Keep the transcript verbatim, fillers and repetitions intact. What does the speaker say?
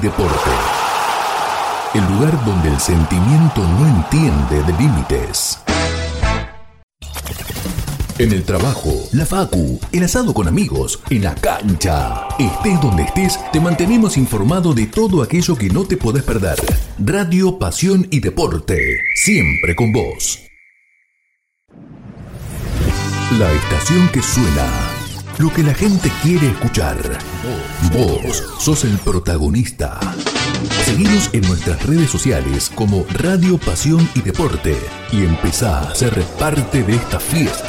deporte. El lugar donde el sentimiento no entiende de límites. En el trabajo, la facu, el asado con amigos, en la cancha. Estés donde estés, te mantenemos informado de todo aquello que no te podés perder. Radio, pasión y deporte, siempre con vos. La estación que suena, lo que la gente quiere escuchar. Vos sos el protagonista. Seguinos en nuestras redes sociales como Radio, Pasión y Deporte y empezá a ser parte de esta fiesta.